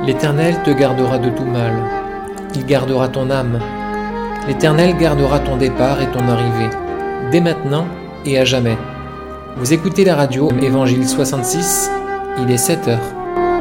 L'Éternel te gardera de tout mal. Il gardera ton âme. L'Éternel gardera ton départ et ton arrivée, dès maintenant et à jamais. Vous écoutez la radio Évangile 66, il est 7 heures.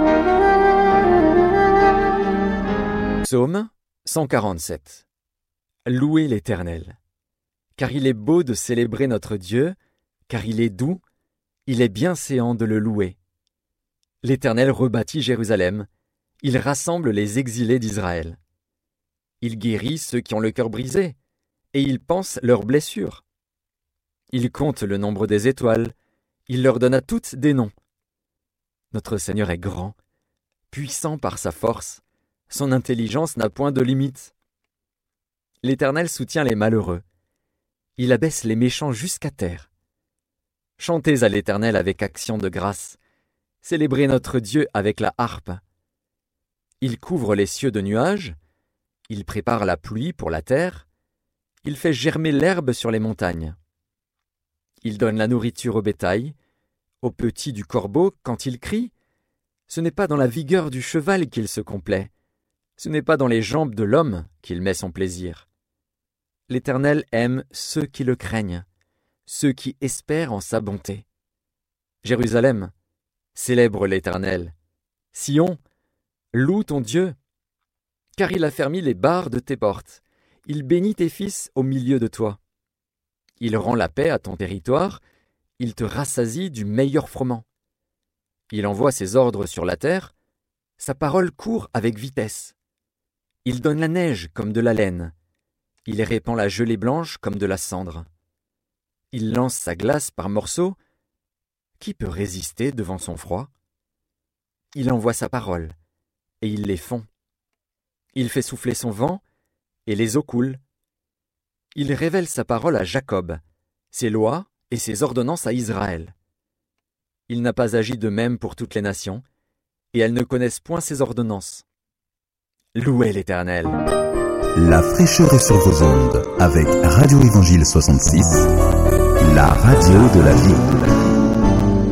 Psaume 147. Louez l'Éternel. Car il est beau de célébrer notre Dieu, car il est doux, il est bienséant de le louer. L'Éternel rebâtit Jérusalem, il rassemble les exilés d'Israël. Il guérit ceux qui ont le cœur brisé, et il panse leurs blessures. Il compte le nombre des étoiles, il leur donne à toutes des noms. Notre Seigneur est grand, puissant par sa force, son intelligence n'a point de limite. L'Éternel soutient les malheureux, il abaisse les méchants jusqu'à terre. Chantez à l'Éternel avec action de grâce, célébrez notre Dieu avec la harpe. Il couvre les cieux de nuages, il prépare la pluie pour la terre, il fait germer l'herbe sur les montagnes. Il donne la nourriture au bétail, aux petits du corbeau quand il crie. Ce n'est pas dans la vigueur du cheval qu'il se complaît, ce n'est pas dans les jambes de l'homme qu'il met son plaisir. L'Éternel aime ceux qui le craignent, ceux qui espèrent en sa bonté. Jérusalem, célèbre l'Éternel. Sion, loue ton Dieu, car il a fermé les barres de tes portes. Il bénit tes fils au milieu de toi. Il rend la paix à ton territoire, il te rassasie du meilleur froment. Il envoie ses ordres sur la terre, sa parole court avec vitesse. Il donne la neige comme de la laine, il répand la gelée blanche comme de la cendre. Il lance sa glace par morceaux. Qui peut résister devant son froid? Il envoie sa parole, et il les fond. Il fait souffler son vent, et les eaux coulent. Il révèle sa parole à Jacob, ses lois et ses ordonnances à Israël. Il n'a pas agi de même pour toutes les nations, et elles ne connaissent point ses ordonnances. Louez l'Éternel. La fraîcheur est sur vos ondes, avec Radio Évangile 66, la radio de la vie.